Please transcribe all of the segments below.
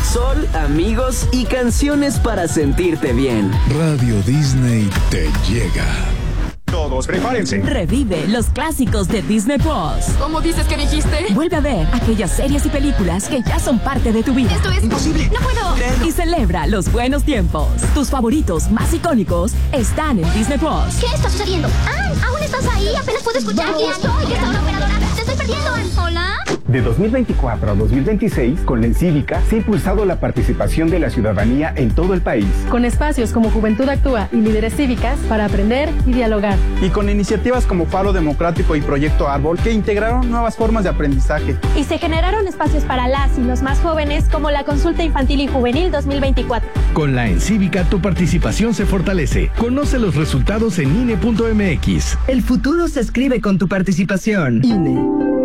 sol, amigos y canciones para sentirte bien. Radio Disney te llega. Todos prepárense. Revive los clásicos de Disney Plus. ¿Cómo dices que dijiste? Vuelve a ver aquellas series y películas que ya son parte de tu vida. Esto es imposible. No puedo. Y celebra los buenos tiempos. Tus favoritos más icónicos están en Disney Plus. ¿Qué está sucediendo? ¡Ann! ¿Aún estás ahí? Apenas puedo escuchar. ¿Quién soy? ¿Qué está una operadora? ¡Te estoy perdiendo, Ann! ¿Hola? De 2024 a 2026, con la Encívica, se ha impulsado la participación de la ciudadanía en todo el país. Con espacios como Juventud Actúa y Líderes Cívicas para aprender y dialogar. Y con iniciativas como Faro Democrático y Proyecto Árbol que integraron nuevas formas de aprendizaje. Y se generaron espacios para las y los más jóvenes como la Consulta Infantil y Juvenil 2024. Con la Encívica tu participación se fortalece. Conoce los resultados en INE.mx. El futuro se escribe con tu participación. INE.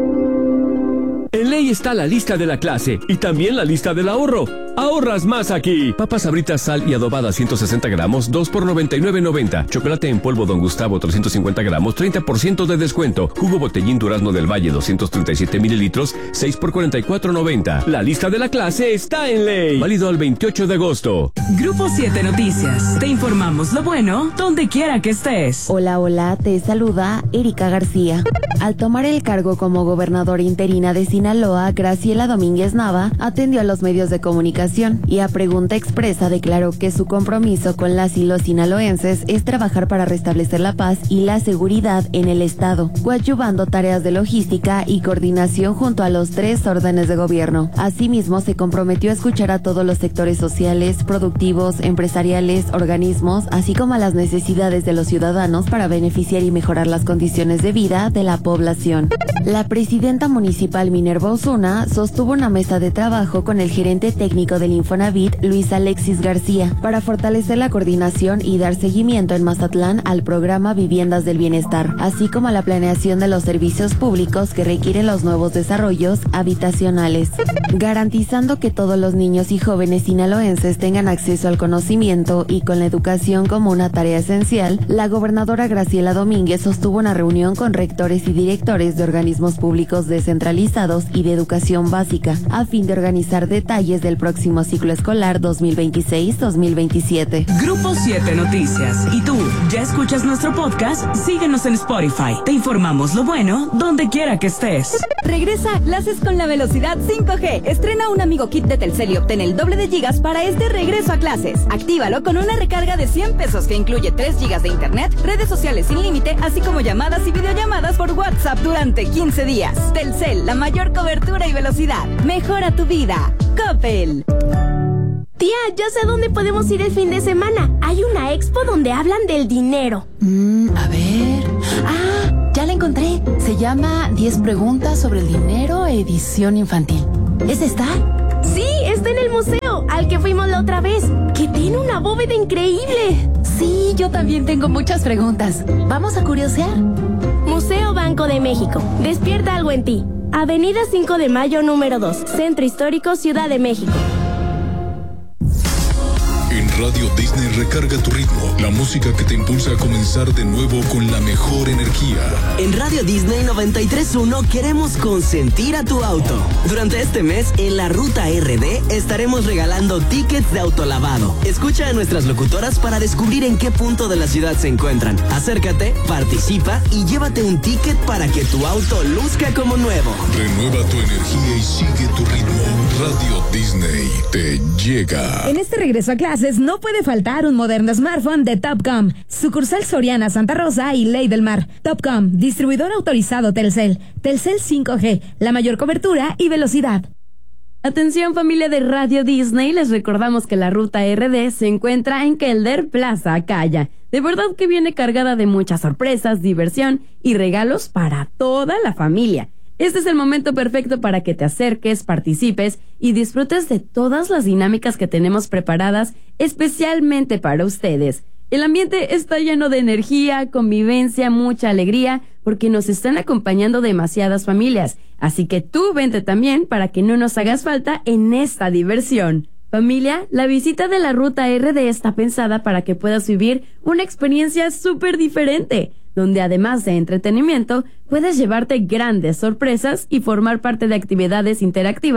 En Ley está la lista de la clase y también la lista del ahorro. Ahorras más aquí. Papas Sabritas, sal y adobada 160 gramos, 2 por 99.90. Chocolate en polvo Don Gustavo 350 gramos, 30% de descuento. Jugo Botellín Durazno del Valle 237 mililitros, 6 por 44.90. La lista de la clase está en Ley. Válido al 28 de agosto. Grupo 7 Noticias. Te informamos lo bueno donde quiera que estés. Hola, te saluda Erika García. Al tomar el cargo como gobernadora interina de Sinaloa, Graciela Domínguez Nava atendió a los medios de comunicación y a pregunta expresa declaró que su compromiso con las y los sinaloenses es trabajar para restablecer la paz y la seguridad en el estado, coadyuvando tareas de logística y coordinación junto a los 3 órdenes de gobierno. Asimismo, se comprometió a escuchar a todos los sectores sociales, productivos, empresariales, organismos, así como a las necesidades de los ciudadanos para beneficiar y mejorar las condiciones de vida de la población. La presidenta municipal Minerva Osuna sostuvo una mesa de trabajo con el gerente técnico del Infonavit, Luis Alexis García, para fortalecer la coordinación y dar seguimiento en Mazatlán al programa Viviendas del Bienestar, así como a la planeación de los servicios públicos que requieren los nuevos desarrollos habitacionales, garantizando que todos los niños y jóvenes sinaloenses tengan acceso al conocimiento y con la educación como una tarea esencial. La gobernadora Graciela Domínguez sostuvo una reunión con rectores y directores de organismos públicos descentralizados y de educación básica, a fin de organizar detalles del próximo ciclo escolar 2026-2027. Grupo 7 Noticias. ¿Y tú, ya escuchas nuestro podcast? Síguenos en Spotify. Te informamos lo bueno donde quiera que estés. Regresa Clases con la velocidad 5G. Estrena un amigo kit de Telcel y obtén el doble de gigas para este regreso a clases. Actívalo con una recarga de 100 pesos que incluye 3 gigas de internet, redes sociales sin límite, así como llamadas y videollamadas por WhatsApp durante 15 días. Telcel, la mayor cobertura y velocidad. Mejora tu vida. Coppel. Tía, ya sé dónde podemos ir el fin de semana. Hay una expo donde hablan del dinero. A ver. Ya la encontré. Se llama 10 preguntas sobre el dinero, edición infantil. ¿Es esta? Sí, está en el museo, al que fuimos la otra vez, que tiene una bóveda increíble. Sí, yo también tengo muchas preguntas. ¿Vamos a curiosear? Museo Banco de México. Despierta algo en ti. Avenida 5 de Mayo, número 2, Centro Histórico, Ciudad de México. En Radio Disney recarga tu ritmo, la música que te impulsa a comenzar de nuevo con la mejor energía. En Radio Disney 93.1 queremos consentir a tu auto. Durante este mes, en la Ruta RD, estaremos regalando tickets de autolavado. Escucha a nuestras locutoras para descubrir en qué punto de la ciudad se encuentran. Acércate, participa y llévate un ticket para que tu auto luzca como nuevo. Renueva tu energía y sigue tu ritmo. Radio Disney te llega. En este regreso a clases no puede faltar un moderno smartphone de Topcom, sucursal Soriana Santa Rosa y Ley del Mar. Topcom, distribuidor autorizado Telcel. Telcel 5G, la mayor cobertura y velocidad. Atención familia de Radio Disney, les recordamos que la Ruta RD se encuentra en Kelder Plaza Acaya. De verdad que viene cargada de muchas sorpresas, diversión y regalos para toda la familia. Este es el momento perfecto para que te acerques, participes y disfrutes de todas las dinámicas que tenemos preparadas especialmente para ustedes. El ambiente está lleno de energía, convivencia, mucha alegría, porque nos están acompañando demasiadas familias. Así que tú vente también para que no nos hagas falta en esta diversión. Familia, la visita de la Ruta RD está pensada para que puedas vivir una experiencia súper diferente, donde además de entretenimiento, puedes llevarte grandes sorpresas y formar parte de actividades interactivas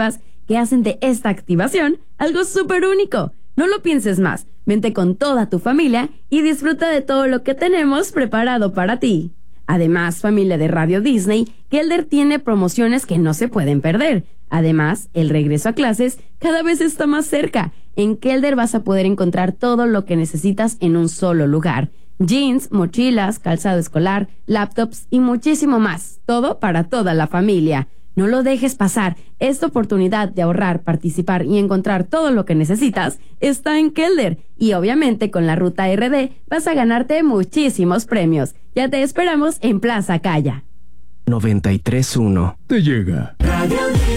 que hacen de esta activación algo súper único. No lo pienses más, vente con toda tu familia y disfruta de todo lo que tenemos preparado para ti. Además, familia de Radio Disney, Kelder tiene promociones que no se pueden perder. Además, el regreso a clases cada vez está más cerca. En Kelder vas a poder encontrar todo lo que necesitas en un solo lugar. Jeans, mochilas, calzado escolar, laptops y muchísimo más. Todo para toda la familia. No lo dejes pasar. Esta oportunidad de ahorrar, participar y encontrar todo lo que necesitas está en Kelder. Y obviamente con la Ruta RD vas a ganarte muchísimos premios. Ya te esperamos en Plaza Calla. 93.1. Te llega. Radio